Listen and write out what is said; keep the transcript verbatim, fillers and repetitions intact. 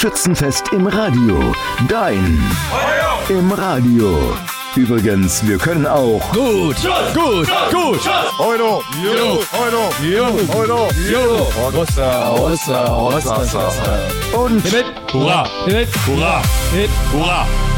Schützenfest im Radio. Dein Feuer im Radio. Übrigens, wir können auch gut, gut, gut. Heute, jo, heute, jo, heute, jo. Rossa, Rossa, Rossa, Rossa. und Hip, hip, hurra, hip, hurra, hip, hurra.